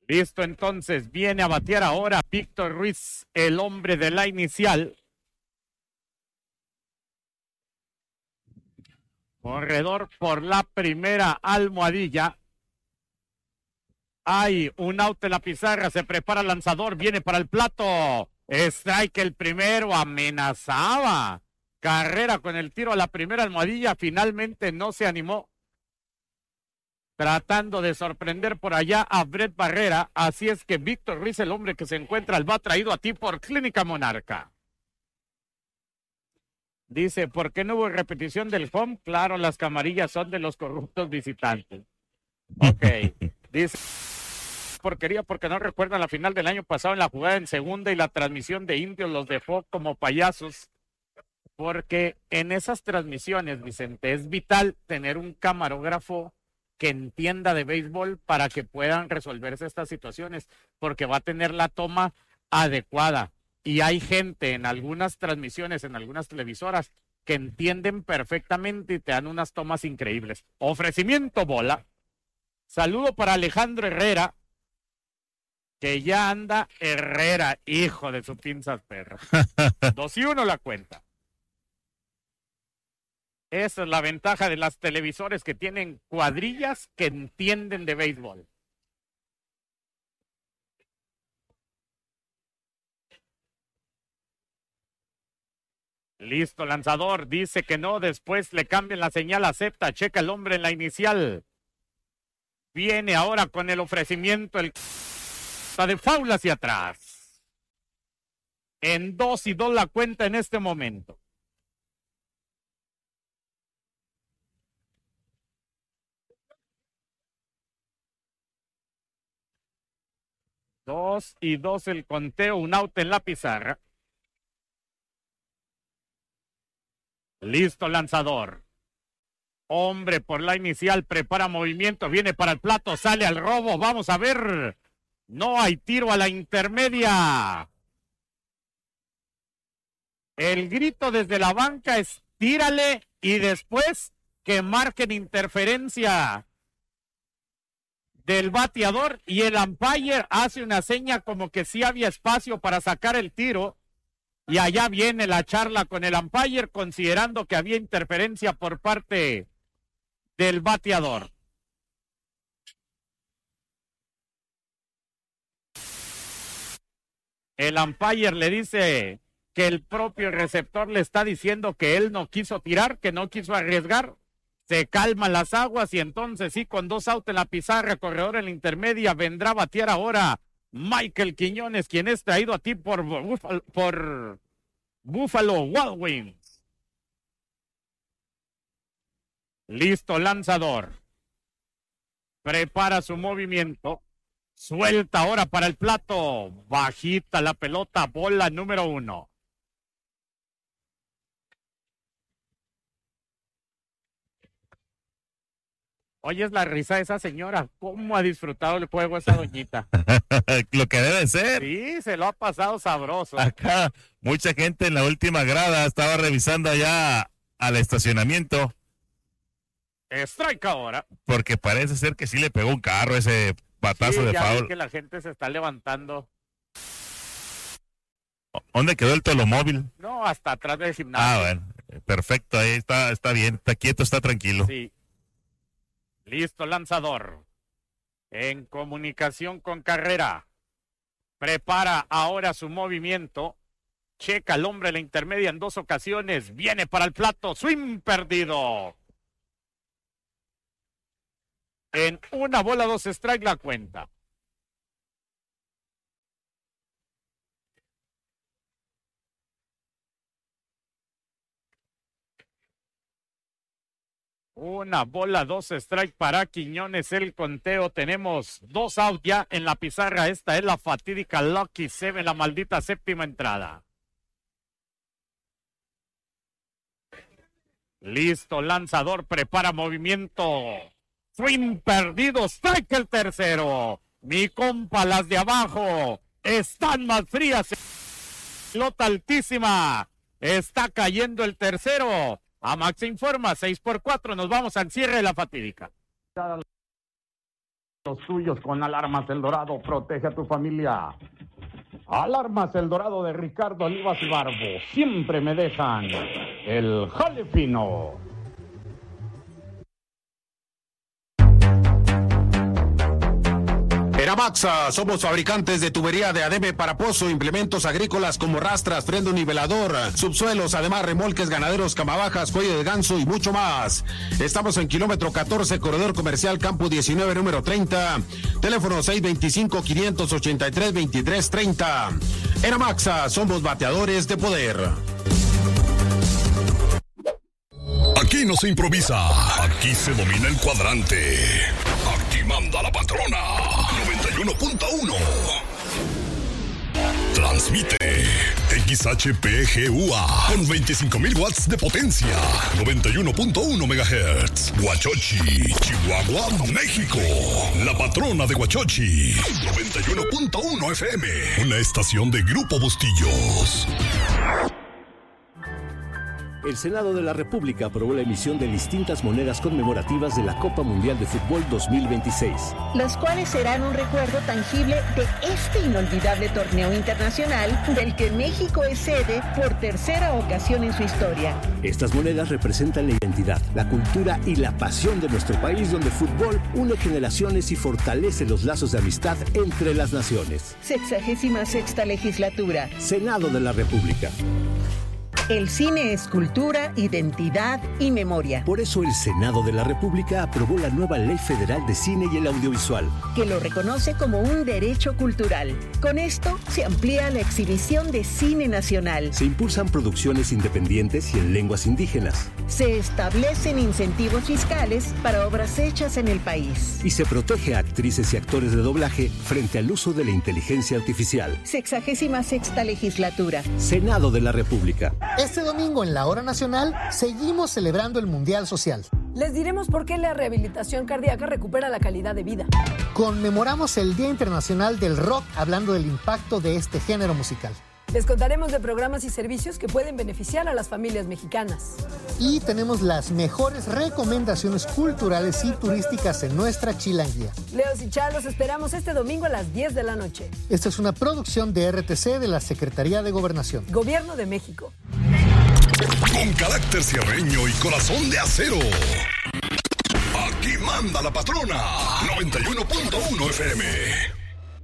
Listo, entonces, viene a batear ahora Víctor Ruiz, el hombre de la inicial. Corredor por la primera almohadilla. Hay un out en la pizarra, se prepara el lanzador, viene para el plato. Strike el primero, amenazaba. Carrera con el tiro a la primera almohadilla, finalmente no se animó. Tratando de sorprender por allá a Brett Barrera. Así es que Víctor Ruiz, el hombre que se encuentra al bat, traído a ti por Clínica Monarca. Dice, ¿por qué no hubo repetición del home? Claro, las camarillas son de los corruptos visitantes. Ok. Dice, porquería porque no recuerdan la final del año pasado en la jugada en segunda y la transmisión de Indios los dejó como payasos. Porque en esas transmisiones, Vicente, es vital tener un camarógrafo que entienda de béisbol para que puedan resolverse estas situaciones, porque va a tener la toma adecuada. Y hay gente en algunas transmisiones, en algunas televisoras, que entienden perfectamente y te dan unas tomas increíbles. Ofrecimiento bola. Saludo para Alejandro Herrera, que ya anda Herrera, hijo de su pinzas perro. 2-1 la cuenta. Esa es la ventaja de las televisores que tienen cuadrillas que entienden de béisbol. Listo, lanzador, dice que no, después le cambian la señal, acepta, checa el hombre en la inicial. Viene ahora con el ofrecimiento, el de foul hacia atrás. En 2-2 la cuenta en este momento. Dos y dos el conteo, un out en la pizarra. Listo, lanzador. Hombre por la inicial, prepara movimiento, viene para el plato, sale al robo, vamos a ver. No hay tiro a la intermedia. El grito desde la banca es tírale y después que marquen interferencia del bateador y el umpire hace una seña como que sí había espacio para sacar el tiro. Y allá viene la charla con el umpire considerando que había interferencia por parte del bateador. El umpire le dice que el propio receptor le está diciendo que él no quiso tirar, que no quiso arriesgar. Se calman las aguas y entonces sí, con 2 outs en la pizarra, corredor en la intermedia, vendrá a batear ahora Michael Quiñones, quien es traído a ti por Buffalo Wild Wings. Listo, lanzador. Prepara su movimiento. Suelta ahora para el plato. Bajita la pelota, bola número 1. Oye, es la risa de esa señora. ¿Cómo ha disfrutado el juego esa doñita? Lo que debe ser. Sí, se lo ha pasado sabroso. Acá mucha gente en la última grada estaba revisando allá al estacionamiento. Strike ahora. Porque parece ser que sí le pegó un carro ese patazo sí, de ya foul. vi que la gente se está levantando. ¿Dónde quedó el telomóvil? No, hasta atrás del gimnasio. Ah, bueno, perfecto, ahí está bien, está quieto, está tranquilo. Sí. Listo, lanzador. En comunicación con carrera. Prepara ahora su movimiento. Checa al hombre en la intermedia en 2 ocasiones. Viene para el plato. Swing perdido. En 1 bola, 2 strike la cuenta. Una bola, 2 strike para Quiñones. El conteo. Tenemos 2 out ya en la pizarra. Esta es la fatídica Lucky 7, la maldita séptima entrada. Listo, lanzador. Prepara movimiento. Swing perdido. Strike el tercero. Mi compa, las de abajo están más frías. Pelota altísima. Está cayendo el tercero. Amax informa, 6-4, nos vamos al cierre de la fatídica. los tuyos con Alarmas El Dorado. Protege a tu familia. Alarmas El Dorado de Ricardo Olivas y Barbo. Siempre me dejan el jale fino. Eramaxa, somos fabricantes de tubería de ADM para pozo, implementos agrícolas como rastras, freno nivelador, subsuelos, además remolques ganaderos, camabajas, cuello de ganso y mucho más. Estamos en kilómetro 14, corredor comercial Campo 19, número 30, teléfono 625-583-2330. Eramaxa, somos bateadores de poder. Aquí no se improvisa, aquí se domina el cuadrante. Aquí manda la patrona. 91.1. Transmite XHPGUA con 25,000 watts de potencia. 91.1 MHz. Huachochi, Chihuahua, México. La patrona de Huachochi. 91.1 FM. Una estación de Grupo Bustillos. El Senado de la República aprobó la emisión de distintas monedas conmemorativas de la Copa Mundial de Fútbol 2026. Las cuales serán un recuerdo tangible de este inolvidable torneo internacional del que México es sede por tercera ocasión en su historia. Estas monedas representan la identidad, la cultura y la pasión de nuestro país, donde el fútbol une generaciones y fortalece los lazos de amistad entre las naciones. 66ª legislatura. Senado de la República. El cine es cultura, identidad y memoria. Por eso el Senado de la República aprobó la nueva Ley Federal de Cine y el Audiovisual, que lo reconoce como un derecho cultural. Con esto se amplía la exhibición de cine nacional. Se impulsan producciones independientes y en lenguas indígenas. Se establecen incentivos fiscales para obras hechas en el país. Y se protege a actrices y actores de doblaje frente al uso de la inteligencia artificial. 66ª legislatura. Senado de la República. Este domingo en la Hora Nacional seguimos celebrando el Mundial Social. Les diremos por qué la rehabilitación cardíaca recupera la calidad de vida. Conmemoramos el Día Internacional del Rock hablando del impacto de este género musical. Les contaremos de programas y servicios que pueden beneficiar a las familias mexicanas. Y tenemos las mejores recomendaciones culturales y turísticas en nuestra chilanguía. Leos y Char, los esperamos este domingo a las 10 de la noche. Esta es una producción de RTC de la Secretaría de Gobernación. Gobierno de México. Con carácter sierreño y corazón de acero. Aquí manda la patrona. 91.1 FM.